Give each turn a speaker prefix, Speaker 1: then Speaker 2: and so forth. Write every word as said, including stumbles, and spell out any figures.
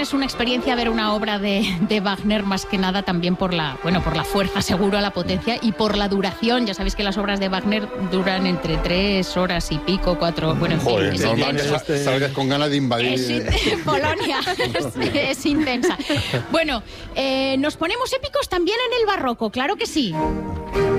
Speaker 1: es una experiencia ver una obra de, de Wagner, más que nada también por la, bueno, por la fuerza, seguro, la potencia y por la duración. Ya sabéis que las obras de Wagner duran entre tres horas y pico, cuatro, bueno, en fin,
Speaker 2: Joder,
Speaker 1: es
Speaker 2: normal
Speaker 1: intenso.
Speaker 2: que salgas con ganas de invadir.
Speaker 1: Es in- Polonia, es, es intensa. Bueno, eh, nos ponemos épicos también en el barroco, claro que sí.